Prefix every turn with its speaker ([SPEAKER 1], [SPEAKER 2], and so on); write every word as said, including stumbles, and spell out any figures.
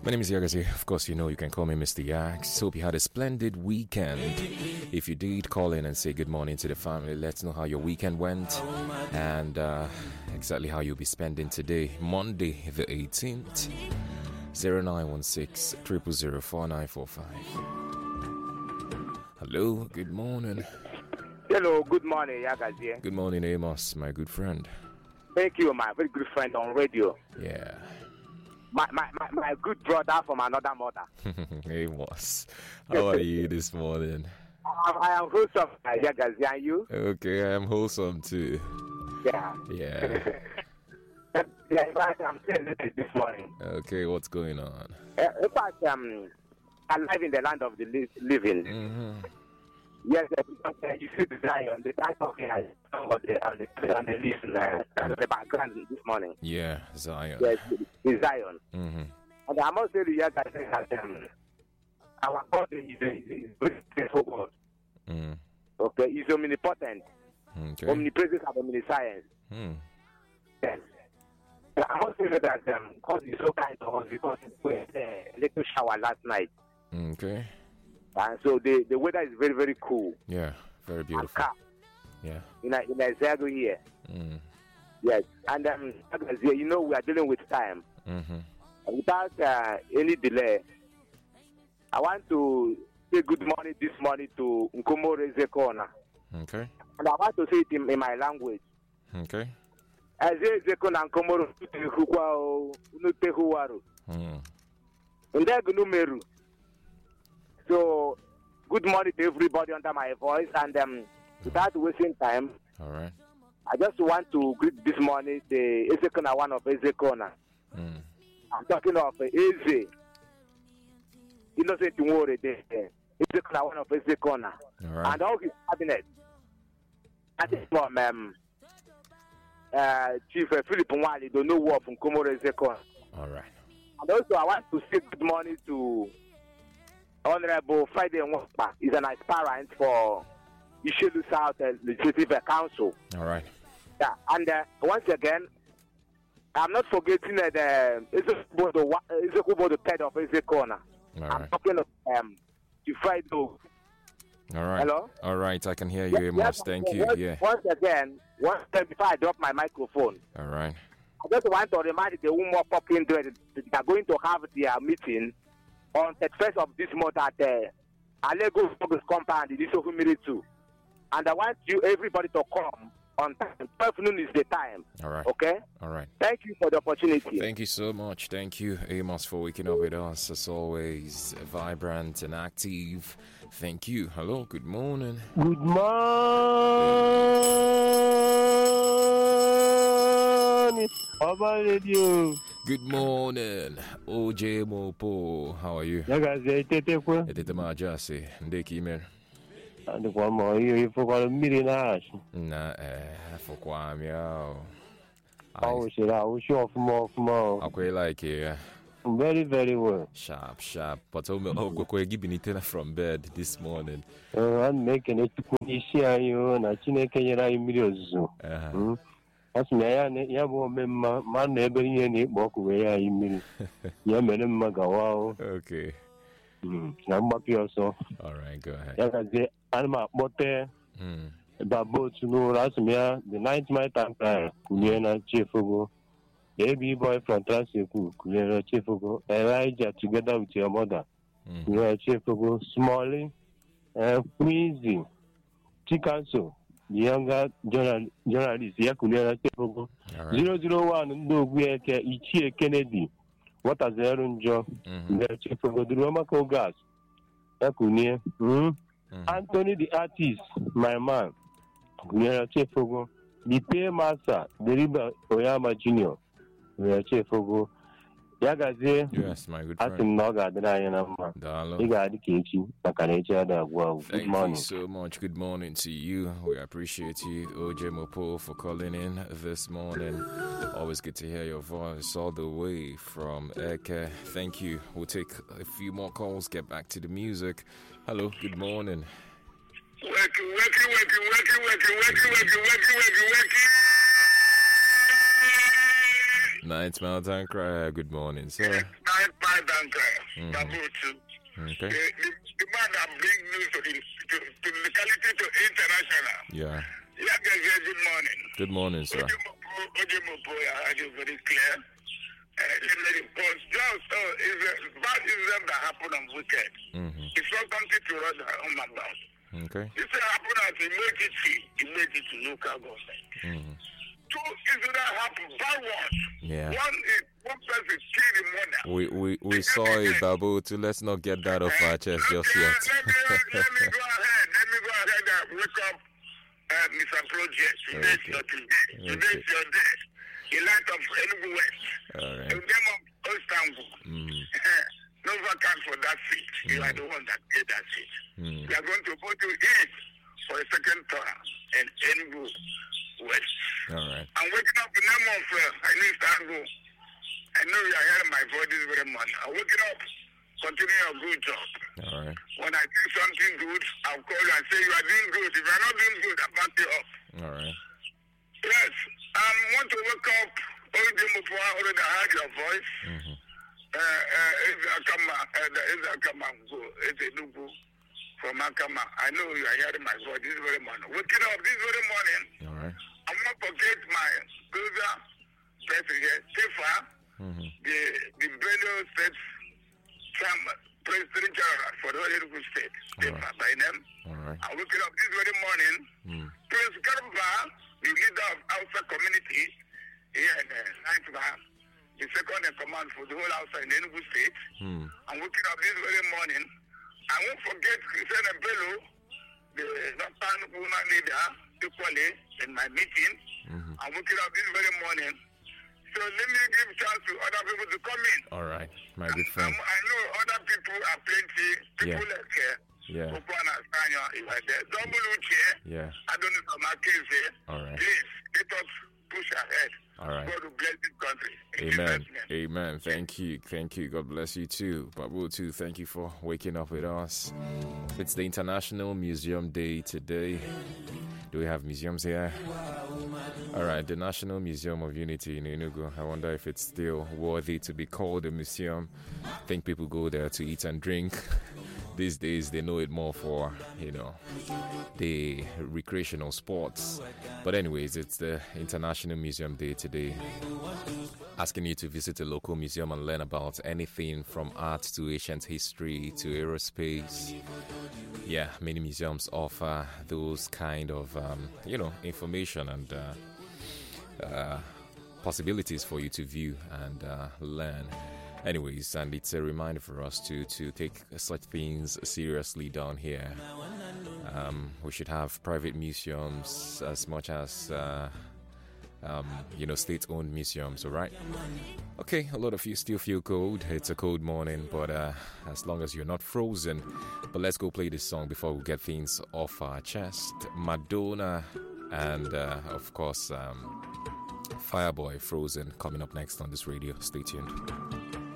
[SPEAKER 1] My name is Yagazi. Of course, you know you can call me Mister Yax. Hope you had a splendid weekend. If you did, call in and say good morning to the family. Let's know how your weekend went and uh, exactly how you'll be spending today, Monday the eighteenth. zero nine one six, zero zero zero, four nine four five. Hello, good morning.
[SPEAKER 2] Hello, good morning, Yagazi.
[SPEAKER 1] Good morning, Amos, my good friend.
[SPEAKER 2] Thank you, my very good friend on radio.
[SPEAKER 1] Yeah.
[SPEAKER 2] My my, my, my good brother from another mother.
[SPEAKER 1] Amos, how are you this morning?
[SPEAKER 2] I, I am wholesome, Yagazi, and you?
[SPEAKER 1] Okay, I am wholesome too.
[SPEAKER 2] Yeah.
[SPEAKER 1] Yeah.
[SPEAKER 2] Yeah, in fact, I'm saying this morning.
[SPEAKER 1] Okay, what's going on?
[SPEAKER 2] Uh, in fact, um, I'm alive in the land of the li- living.
[SPEAKER 1] Mm-hmm.
[SPEAKER 2] Yes, uh, you see the Zion, the type of uh, on the on the on the list, uh, the background this morning.
[SPEAKER 1] Yeah, Zion.
[SPEAKER 2] Yes, the, the Zion.
[SPEAKER 1] Mm-hmm.
[SPEAKER 2] And I must tell you, Yagazi, that um, our God is a, is a very faithful God.
[SPEAKER 1] Mm.
[SPEAKER 2] Okay, he's omnipotent,
[SPEAKER 1] Okay.
[SPEAKER 2] omnipresent, and omniscience.
[SPEAKER 1] Mm.
[SPEAKER 2] Yes. And I must tell you that um, God is so kind to us because we had a little shower last night.
[SPEAKER 1] Okay.
[SPEAKER 2] And so the, the weather is very, very cool.
[SPEAKER 1] Yeah, very
[SPEAKER 2] And
[SPEAKER 1] beautiful.
[SPEAKER 2] calm
[SPEAKER 1] Yeah.
[SPEAKER 2] in a, in Zago here.
[SPEAKER 1] Mm.
[SPEAKER 2] Yes. And um, you know, we are dealing with time.
[SPEAKER 1] Mm-hmm.
[SPEAKER 2] Without uh, any delay, I want to say good morning this morning to Nkomo Rezekona.
[SPEAKER 1] Okay.
[SPEAKER 2] And I want to say it in, in my language.
[SPEAKER 1] Okay.
[SPEAKER 2] Ezekona Nkomo Rezekona Unutehuwaru.
[SPEAKER 1] Mm.
[SPEAKER 2] Ndegunumeru. So, good morning to everybody under my voice. And um, without wasting time,
[SPEAKER 1] All right.
[SPEAKER 2] I just want to greet this morning the Ezekona one of Ezekona.
[SPEAKER 1] Mm.
[SPEAKER 2] I'm talking of uh, Eze. Innocent Nwore there. Ezekona one of Ezekona.
[SPEAKER 1] All right.
[SPEAKER 2] And all his cabinet. That is from um, uh, Chief uh, Philip Nwali, the new war from Komoro Ezekona.
[SPEAKER 1] All right.
[SPEAKER 2] And also, I want to say good morning to Honorable Friday Nwapa. He's an aspirant for Ishelu South uh, Legislative Council.
[SPEAKER 1] All right.
[SPEAKER 2] Yeah, and uh, once again, I'm not forgetting that uh, Ezekubo the third of Ezekona.
[SPEAKER 1] All
[SPEAKER 2] I'm
[SPEAKER 1] right.
[SPEAKER 2] talking of um, to Friday.
[SPEAKER 1] All right.
[SPEAKER 2] Hello?
[SPEAKER 1] All right. I can hear you, Amos.
[SPEAKER 2] Yes,
[SPEAKER 1] Thank
[SPEAKER 2] once,
[SPEAKER 1] you.
[SPEAKER 2] once,
[SPEAKER 1] Yeah.
[SPEAKER 2] Once again, once again, before I drop my microphone,
[SPEAKER 1] All right.
[SPEAKER 2] I just want to remind the woman popping there that they are going to have their meeting on the first of this month at the Alego Focus Compound in Iso Humility too. And I want you, everybody, to come on time. twelve noon is the time.
[SPEAKER 1] All right.
[SPEAKER 2] Okay?
[SPEAKER 1] All right.
[SPEAKER 2] Thank you for the opportunity.
[SPEAKER 1] Thank you so much. Thank you, Amos, for waking up with us. As always, vibrant and active. Thank you. Hello. Good morning.
[SPEAKER 3] Good morning, Oba Radio.
[SPEAKER 1] Good morning, O J Mopo. How are you?
[SPEAKER 3] Yagazi, Tetekwe.
[SPEAKER 1] Etete majasi. Ndeki imer.
[SPEAKER 3] And one more year, you forgot a million hours.
[SPEAKER 1] Na eh for kwam yo.
[SPEAKER 3] I wish it, I wish you off more, more.
[SPEAKER 1] I quite like it.
[SPEAKER 3] Very, very well.
[SPEAKER 1] Sharp, sharp. But oh, me oh, go giving it from bed this morning.
[SPEAKER 3] Uh, I'm making it to Kunishia, you and I think I millions.
[SPEAKER 1] Uh-huh.
[SPEAKER 3] That's me, I won't remember my neighbor in it, walk away. I mean, Yaman Magawa.
[SPEAKER 1] Okay.
[SPEAKER 3] I'm happy also.
[SPEAKER 1] All right, go ahead.
[SPEAKER 3] Yagazi, I'm a motor.
[SPEAKER 1] Hmm.
[SPEAKER 3] Babo Tunu Rasmia, the ninth my time, Kuliana Chifugo, baby boy from Transifu, Kuliana Chifugo, Elijah together with your mother, Kuliana Chifugo, Smalley, and Queasy, Chikanso, the younger journal, journalist, Yakuliana Chifugo, zero zero one, no, we are Ichie Kennedy, what has the Aaron Joe, Chifugo, the Romaco gas, Yakunia, Anthony the artist, my man. Chefogo, the paymaster, the River Oyama Junior. We are Chefogo. Yagaze,
[SPEAKER 1] yes, my good
[SPEAKER 3] I
[SPEAKER 1] friend.
[SPEAKER 3] think Noga, the Diana.
[SPEAKER 1] Dalo.
[SPEAKER 3] You got the kitchen, I can each other. Well, good
[SPEAKER 1] Thank
[SPEAKER 3] morning.
[SPEAKER 1] you so much. Good morning to you. We appreciate you, O J Mopo, for calling in this morning. Always good to hear your voice all the way from Eke. Thank you. We'll take a few more calls, get back to the music. Hello, good morning.
[SPEAKER 4] Working, working, working, working, working, working, working, working, working, working.
[SPEAKER 1] Ninth Mountain Crier, good morning, sir.
[SPEAKER 4] Yes, Ninth Mountain Crier,
[SPEAKER 1] Mhm.
[SPEAKER 4] Babu too.
[SPEAKER 1] Okay.
[SPEAKER 4] The, the, the man that brings news to the, to, to the locality to international.
[SPEAKER 1] Yeah.
[SPEAKER 4] Yeah, guys, good morning.
[SPEAKER 1] Good morning, sir.
[SPEAKER 4] Ojemopo, I had it very clear. Uh, let me post. Just, oh, it's a bad incident that happened on weekend.
[SPEAKER 1] Mm-hmm.
[SPEAKER 4] It's not something to run on my mouth.
[SPEAKER 1] Okay.
[SPEAKER 4] This happened at emergency, emergency local government.
[SPEAKER 1] Mm-hmm.
[SPEAKER 4] Two incidents happened, bad ones.
[SPEAKER 1] Yeah.
[SPEAKER 4] One is one person killed the mother.
[SPEAKER 1] We we we saw it, Babu. Too. Let's not get that off our chest just
[SPEAKER 4] Okay,
[SPEAKER 1] yet.
[SPEAKER 4] let, me, let me go ahead. Let me go ahead and wake up uh, Mister Project. Today is
[SPEAKER 1] Okay.
[SPEAKER 4] your today. Today
[SPEAKER 1] Okay.
[SPEAKER 4] is your day. The light of Enugu West.
[SPEAKER 1] All right.
[SPEAKER 4] The name of Istanbul.
[SPEAKER 1] Mm.
[SPEAKER 4] No vacant for that seat. You are the one that get that seat.
[SPEAKER 1] Mm.
[SPEAKER 4] We are going to go to eat for a second term in Enugu West.
[SPEAKER 1] All right.
[SPEAKER 4] I'm waking up in the name of uh, I need Istanbul. I know you are hearing my voice this very morning. I'm waking up. Continue your good job.
[SPEAKER 1] All right.
[SPEAKER 4] When I do something good, I'll call you and say you are doing good. If you are not doing good, I'll back you up.
[SPEAKER 1] All right.
[SPEAKER 4] Yes, I want to wake up. Oyedemopo, I already heard your voice.
[SPEAKER 1] Mm-hmm.
[SPEAKER 4] Uh, uh, it's Akama, uh, it's Akama, it's Enugu from Akama. I know you are hearing my voice this very morning. Waking up this very morning,
[SPEAKER 1] All right.
[SPEAKER 4] I'm not forget my brother, president, Tifa,
[SPEAKER 1] Mm-hmm.
[SPEAKER 4] the, the Benue State Chairman, President General for the whole Enugu State,
[SPEAKER 1] All
[SPEAKER 4] Tifa
[SPEAKER 1] right.
[SPEAKER 4] by name.
[SPEAKER 1] All right.
[SPEAKER 4] I'm waking up this very morning.
[SPEAKER 1] Mm.
[SPEAKER 4] Prince Garba, the leader of Hausa community here in uh, Naitba, the second in command for the whole Hausa in Enugu State.
[SPEAKER 1] Mm.
[SPEAKER 4] I'm waking up this very morning. I won't forget Christian Bello, the Northern woman leader, equally in my meeting.
[SPEAKER 1] Mm-hmm.
[SPEAKER 4] I'm waking up this very morning. So let me give chance to other people to come in.
[SPEAKER 1] All right. My good friend.
[SPEAKER 4] Um, I know other people are plenty. People
[SPEAKER 1] Yeah.
[SPEAKER 4] like uh,
[SPEAKER 1] Yeah.
[SPEAKER 4] Okwana Sanya, if I there. Double Uche.
[SPEAKER 1] Yeah.
[SPEAKER 4] I don't know from my case here.
[SPEAKER 1] All right.
[SPEAKER 4] Please, let us push ahead.
[SPEAKER 1] All right.
[SPEAKER 4] God will bless this country. In
[SPEAKER 1] Amen.
[SPEAKER 4] Jesus' name.
[SPEAKER 1] Amen. Thank you. Thank you. God bless you too. Babu too, thank you for waking up with us. It's the International Museum Day today. Do we have museums here? All right, the National Museum of Unity in Enugu. I wonder if it's still worthy to be called a museum. I think people go there to eat and drink. These days, they know it more for, you know, the recreational sports. But anyways, it's the International Museum Day today. Asking you to visit a local museum and learn about anything from art to ancient history to aerospace. Yeah, many museums offer those kind of, um, you know, information and uh, uh, possibilities for you to view and uh, learn. Anyways, and it's a reminder for us to to take such things seriously down here. Um, we should have private museums as much as uh, um, you know, state-owned museums. All right. Okay, a lot of you still feel cold. It's a cold morning, but uh, as long as you're not frozen. But let's go play this song before we get things off our chest. Madonna and uh, of course um, Fireboy, Frozen, coming up next on this radio. Stay tuned.